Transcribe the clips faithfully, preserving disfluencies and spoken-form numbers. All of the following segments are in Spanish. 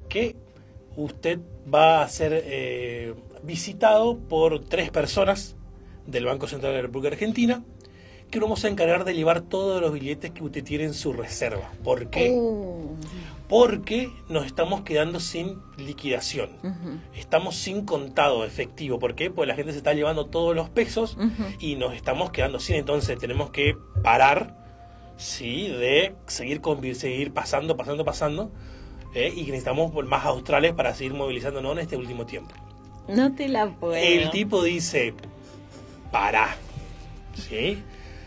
que usted va a ser eh, visitado por tres personas del Banco Central de la República Argentina, que vamos a encargar de llevar todos los billetes que usted tiene en su reserva. ¿Por qué? Uh. Porque nos estamos quedando sin liquidación. Uh-huh. Estamos sin contado efectivo. ¿Por qué? Porque la gente se está llevando todos los pesos uh-huh. y nos estamos quedando sin. Entonces tenemos que parar, ¿sí?, de seguir, seguir pasando, pasando, pasando. ¿eh? Y necesitamos más australes para seguir movilizándonos en este último tiempo. No te la puedo. El tipo dice, pará, ¿sí?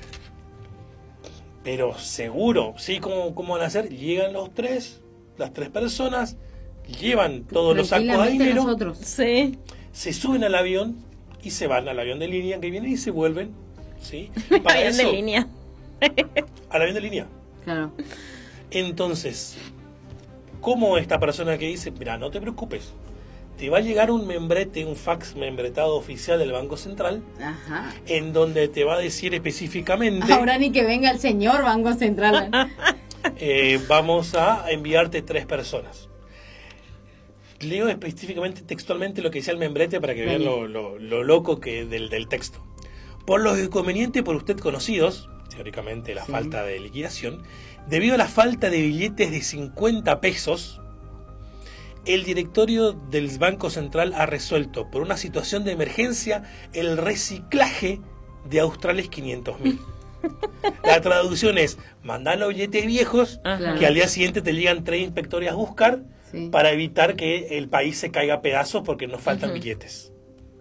Pero seguro, ¿sí? ¿Cómo, cómo van a hacer? Llegan los tres, las tres personas, llevan todos los sacos de dinero, nosotros. Sí. Se suben al avión y se van al avión de línea que viene y se vuelven, ¿sí? Para avión eso, de línea. Al avión de línea. Claro. Entonces, ¿cómo esta persona que dice, mira, no te preocupes, te va a llegar un membrete, un fax membretado oficial del Banco Central, ajá, en donde te va a decir específicamente... Ahora ni que venga el señor Banco Central. eh, vamos a enviarte tres personas. Leo específicamente, textualmente, lo que decía el membrete para que vean lo, lo, lo loco que del, del texto. Por los inconvenientes por usted conocidos, teóricamente la sí. falta de liquidación, debido a la falta de billetes de cincuenta pesos, el directorio del Banco Central ha resuelto, por una situación de emergencia, el reciclaje de australes quinientos mil. La traducción es, mandar los billetes viejos, ajá, que al día siguiente te llegan tres inspectores a buscar, sí, para evitar que el país se caiga a pedazos porque nos faltan uh-huh. billetes.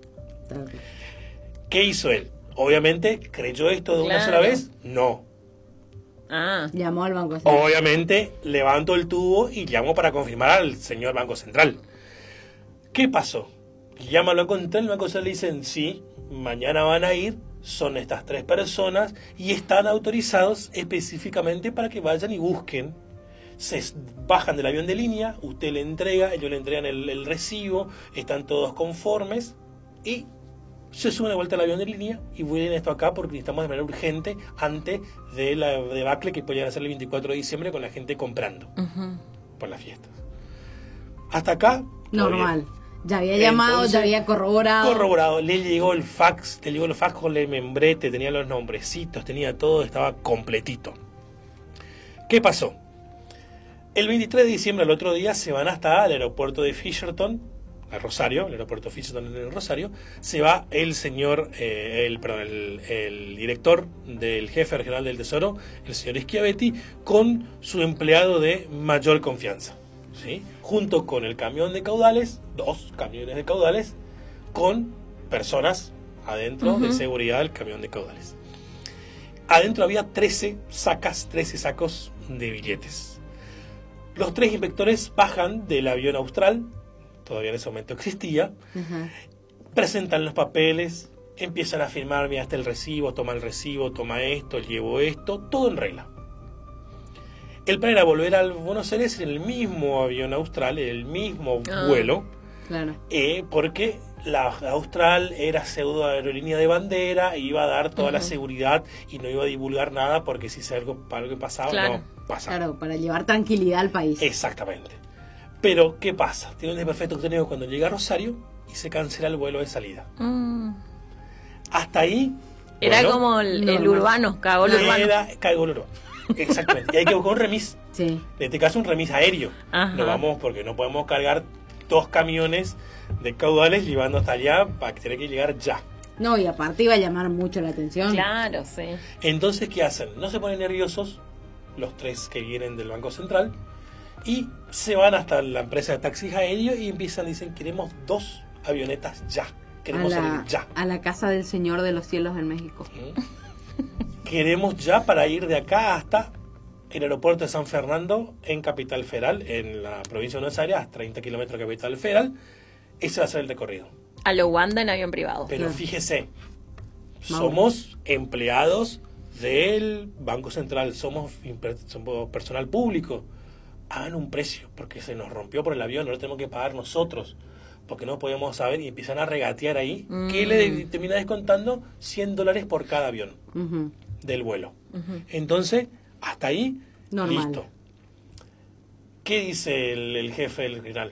¿Qué hizo él? Obviamente, ¿creyó esto de claro. una sola vez? No. Ah. Llamó al Banco Central. Obviamente, levantó el tubo y llamó para confirmar al señor Banco Central. ¿Qué pasó? Llama al Banco Central, el Banco Central le dicen, sí, mañana van a ir, son estas tres personas y están autorizados específicamente para que vayan y busquen. Se bajan del avión de línea, usted le entrega, ellos le entregan el, el recibo, están todos conformes y se suben de vuelta al avión de línea y vuelven esto acá porque necesitamos de manera urgente antes de la debacle que podrían hacer el veinticuatro de diciembre con la gente comprando uh-huh. por las fiestas. Hasta acá normal. Ya había llamado, entonces, ya había corroborado. Corroborado, le llegó el fax, le llegó el fax con el membrete, tenía los nombrecitos, tenía todo, estaba completito. ¿Qué pasó? El veintitrés de diciembre, al otro día, se van hasta el aeropuerto de Fisherton, a Rosario, el aeropuerto Fisherton en el Rosario, se va el señor, eh, el, perdón, el, el director del jefe regional del Tesoro, el señor Schiavetti, con su empleado de mayor confianza, ¿sí? Junto con el camión de caudales, dos camiones de caudales, con personas adentro uh-huh. de seguridad del camión de caudales. Adentro había trece sacas, trece sacos de billetes. Los tres inspectores bajan del avión austral, todavía en ese momento existía, uh-huh. presentan los papeles, empiezan a firmar, mira, este el recibo, toma el recibo, toma esto, llevo esto, todo en regla. El plan era volver a Buenos Aires en el mismo avión austral, en el mismo ah, vuelo, claro. eh, porque la Austral era pseudo aerolínea de bandera, e iba a dar toda uh-huh. la seguridad y no iba a divulgar nada porque si algo, algo pasaba, claro. no pasaba. Claro, para llevar tranquilidad al país. Exactamente. Pero, ¿qué pasa? Tiene un perfecto tenemos cuando llega a Rosario y se cancela el vuelo de salida. Mm. Hasta ahí... Era bueno, como el, el urbano, cagó el urbano. Era, cagó el urbano. Exactamente. Y hay que buscar un remis. Sí. En este caso, un remis aéreo. Ajá. No vamos, porque no podemos cargar dos camiones de caudales llevando hasta allá para que tener que llegar ya. No, y aparte iba a llamar mucho la atención. Claro, sí. Entonces, ¿qué hacen? No se ponen nerviosos los tres que vienen del Banco Central y se van hasta la empresa de taxis aéreos y empiezan, dicen, queremos dos avionetas ya. Queremos a la, salir ya. A la casa del Señor de los Cielos en México. ¿Mm? Queremos ya para ir de acá hasta el aeropuerto de San Fernando en Capital Federal, en la provincia de Buenos Aires, a treinta kilómetros de Capital Federal. Ese va a ser el recorrido. A lo Wanda en avión privado. Pero claro. fíjese, somos empleados del Banco Central, somos, somos personal público. Hagan un precio, porque se nos rompió por el avión, no lo tenemos que pagar nosotros, porque no podemos saber, y empiezan a regatear ahí, mm. que le termina descontando cien dólares por cada avión uh-huh. del vuelo. Uh-huh. Entonces, hasta ahí, normal. Listo. ¿Qué dice el, el jefe del regional?